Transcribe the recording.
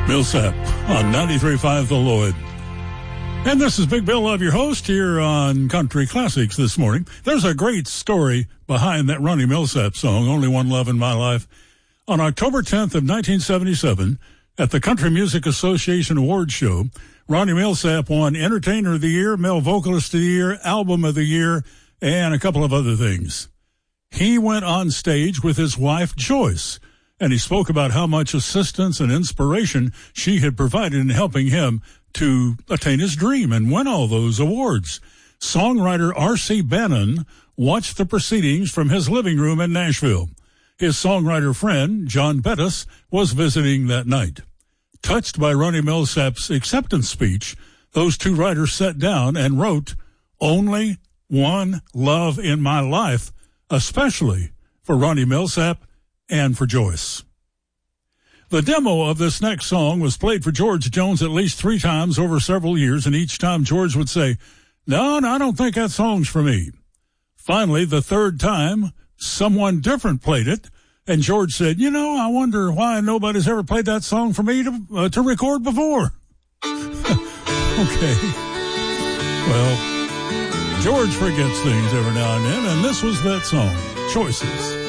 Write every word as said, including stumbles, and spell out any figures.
Millsap on ninety-three point five The Lloyd. And this is Big Bill Love, your host here on Country Classics this morning. There's a great story behind that Ronnie Millsap song, Only One Love in My Life. On October tenth of nineteen seventy-seven, at the Country Music Association Awards Show, Ronnie Millsap won Entertainer of the Year, Male Vocalist of the Year, Album of the Year, and a couple of other things. He went on stage with his wife, Joyce, and he spoke about how much assistance and inspiration she had provided in helping him to attain his dream and win all those awards. Songwriter R C Bannon watched the proceedings from his living room in Nashville. His songwriter friend, John Bettis, was visiting that night. Touched by Ronnie Millsap's acceptance speech, those two writers sat down and wrote Only One Love in My Life, especially for Ronnie Millsap and for Joyce. The demo of this next song was played for George Jones at least three times over several years, and each time George would say, no, no, I don't think that song's for me. Finally, the third time, someone different played it, and George said, you know, I wonder why nobody's ever played that song for me to, uh, to record before. Okay. Well, George forgets things every now and then, and this was that song, Choices.